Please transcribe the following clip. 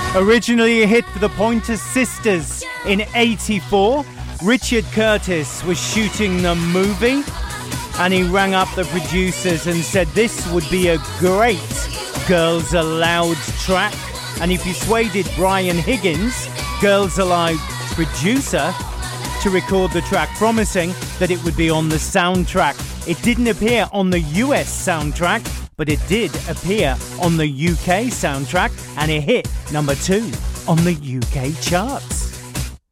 Originally a hit for the Pointer Sisters in '84, Richard Curtis was shooting the movie and he rang up the producers and said this would be a great Girls Aloud track, and he persuaded Brian Higgins, Girls Aloud producer, to record the track, promising that it would be on the soundtrack. It didn't appear on the US soundtrack, but it did appear on the UK soundtrack, and it hit number 2 on the UK charts.